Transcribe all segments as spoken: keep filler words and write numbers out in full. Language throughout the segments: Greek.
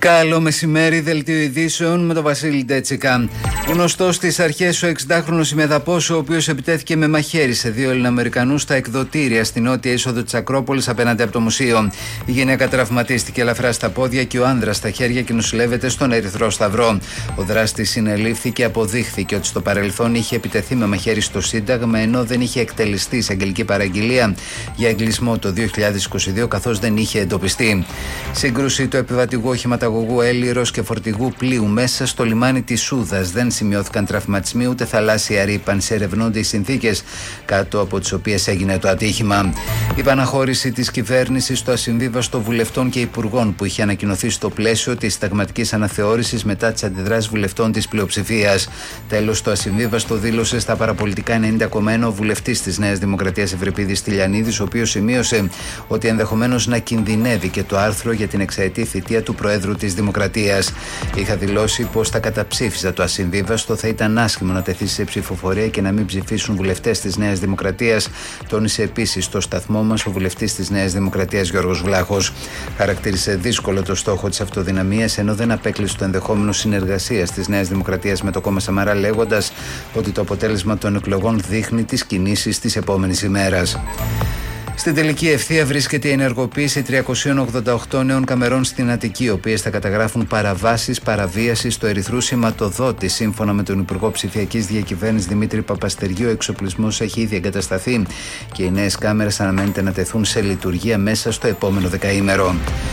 Καλό μεσημέρι, δελτίο ειδήσεων με τον Βασίλη Ντέτσικα. Γνωστός στις αρχές ο εξήντα-χρονος Ημεδαπός, ο οποίος επιτέθηκε με μαχαίρι σε δύο Ελληνοαμερικανούς στα εκδοτήρια στην νότια είσοδο της Ακρόπολης απέναντι από το μουσείο. Η γυναίκα τραυματίστηκε ελαφρά στα πόδια και ο άνδρας στα χέρια και νοσηλεύεται στον Ερυθρό Σταυρό. Ο δράστης συνελήφθη και αποδείχθηκε ότι στο παρελθόν είχε επιτεθεί με μαχαίρι στο Σύνταγμα, ενώ δεν είχε εκτελεστεί εισαγγελική παραγγελία για εγκλεισμό το δύο χιλιάδες είκοσι δύο, καθώς δεν είχε εντοπιστεί. Σύγκρουση του επιβατηγού οχηματαγωγού Έλιρος και φορτηγού πλοίου μέσα στο λιμάνι της Σούδας. Δεν σημειώθηκαν τραυματισμοί ούτε θαλάσσια ρήπανση. Ερευνώνται οι συνθήκες κάτω από τις οποίες έγινε το ατύχημα. Η παναχώρηση της κυβέρνησης στο ασυμβίβαστο βουλευτών και υπουργών που είχε ανακοινωθεί στο πλαίσιο της συνταγματικής αναθεώρησης μετά τις αντιδράσεις βουλευτών της πλειοψηφίας. Τέλος, το ασυμβίβαστο δήλωσε στα παραπολιτικά ενενήντα κόμμα ένα ο βουλευτής της Νέας Δημοκρατίας Ευρυπίδης Τηλιανίδης, ο οποίος σημείωσε ότι ενδεχομένως να κινδυνεύει και το άρθρο για την εξαετή θητεία του Προέδρου της Δημοκρατίας. Είχα δηλώσει πως θα καταψήφιζα το ασυμβίβαστο, θα ήταν άσχημο να τεθεί σε ψηφοφορία και να μην ψηφίσουν βουλευτές της Νέας Δημοκρατίας, τόνισε επίσης στο σταθμό μας ο βουλευτής της Νέας Δημοκρατίας Γιώργος Βλάχος. Χαρακτήρισε δύσκολο το στόχο της αυτοδυναμίας, ενώ δεν απέκλεισε το ενδεχόμενο συνεργασίας της Νέας Δημοκρατίας με το κόμμα Σαμαρά, λέγοντας ότι το αποτέλεσμα των εκλογών δείχνει τις κινήσεις της επόμενης ημέρας. Στην τελική ευθεία βρίσκεται η ενεργοποίηση τριακοσίων ογδόντα οκτώ νέων καμερών στην Αττική, οι οποίες θα καταγράφουν παραβάσεις παραβίασης του ερυθρού σηματοδότη. Σύμφωνα με τον Υπουργό Ψηφιακής Διακυβέρνησης Δημήτρη Παπαστεριού, ο εξοπλισμός έχει ήδη εγκατασταθεί και οι νέες κάμερες αναμένεται να τεθούν σε λειτουργία μέσα στο επόμενο δεκαήμερο.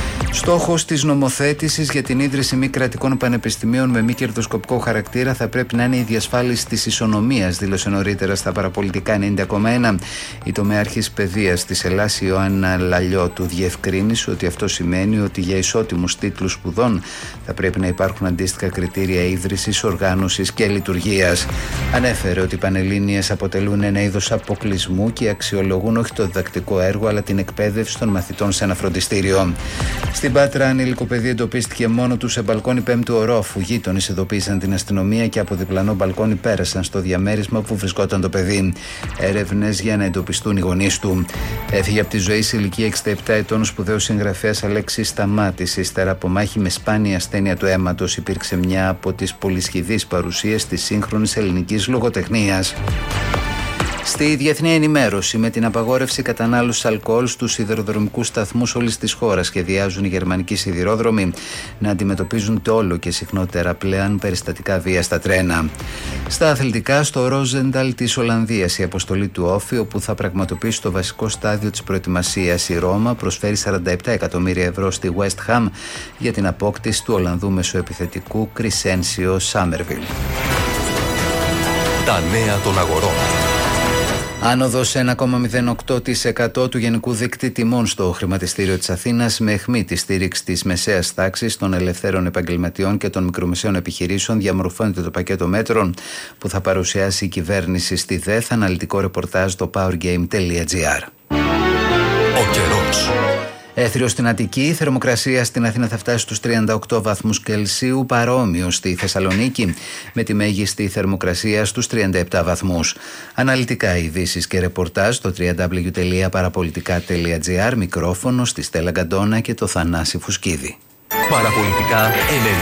Στόχος της νομοθέτησης για την ίδρυση μη κρατικών πανεπιστημίων με μη κερδοσκοπικό χαρακτήρα θα πρέπει να είναι η διασφάλιση της ισονομίας, δήλωσε νωρίτερα στα παραπολιτικά ενενήντα κόμμα ένα η τομεάρχης παιδείας της Ελλάς Ιωάννα Λαλιώτου. Διευκρίνησε ότι αυτό σημαίνει ότι για ισότιμους τίτλους σπουδών θα πρέπει να υπάρχουν αντίστοιχα κριτήρια ίδρυσης, οργάνωσης και λειτουργίας. Ανέφερε ότι οι Πανελλήνιες αποτελούν ένα είδος αποκλεισμού και αξιολογούν όχι το διδακτικό έργο αλλά την εκπαίδευση των μαθητών σε ένα φροντιστήριο. Στην Πάτρα, ανήλικο παιδί εντοπίστηκε μόνο του σε μπαλκόνι πέμπτου ορόφου. Γείτονες ειδοποίησαν την αστυνομία και από διπλανό μπαλκόνι πέρασαν στο διαμέρισμα που βρισκόταν το παιδί. Έρευνες για να εντοπιστούν οι γονείς του. Έφυγε από τη ζωή σε ηλικία εξήντα επτά ετών ο σπουδαίος συγγραφέας Αλέξης Σταμάτης. Ύστερα από μάχη με σπάνια ασθένεια του αίματος, υπήρξε μια από τις πολυσχηδείς παρουσίες της σύγχρονης ελληνικής λογοτεχνίας. Στη διεθνή ενημέρωση, με την απαγόρευση κατανάλωσης αλκοόλ στους σιδηροδρομικούς σταθμούς όλης της χώρας, σχεδιάζουν οι γερμανικοί σιδηρόδρομοι να αντιμετωπίζουν το όλο και συχνότερα πλέον περιστατικά βίας στα τρένα. Στα αθλητικά, στο Ρόζενταλ της Ολλανδίας, η αποστολή του Όφη, όπου θα πραγματοποιήσει το βασικό στάδιο της προετοιμασίας, η Ρώμα προσφέρει σαράντα επτά εκατομμύρια ευρώ στη West Ham για την απόκτηση του Ολλανδού μεσοεπιθετικού Κρισένσιο Σάμερβιλ. Τα νέα των αγορών. Άνοδος ένα κόμμα μηδέν οκτώ τοις εκατό του γενικού δείκτη τιμών στο χρηματιστήριο της Αθήνας, με αιχμή τη στήριξη της μεσαίας τάξης, των ελευθέρων επαγγελματιών και των μικρομεσαίων επιχειρήσεων, διαμορφώνεται το πακέτο μέτρων που θα παρουσιάσει η κυβέρνηση στη ΔΕΘ. Αναλυτικό ρεπορτάζ στο powergame τελεία gr. Ο καιρός. Έθριο στην Αττική, η θερμοκρασία στην Αθήνα θα φτάσει στους τριάντα οκτώ βαθμούς Κελσίου, παρόμοιο στη Θεσσαλονίκη, με τη μέγιστη θερμοκρασία στους τριάντα επτά βαθμούς. Αναλυτικά ειδήσεις και ρεπορτάζ στο double-u double-u double-u τελεία παραπολιτικά τελεία gr, μικρόφωνο στη Στέλλα Γκαντόνα και το Θανάση Φουσκίδη. Παραπολιτικά ενενήντα.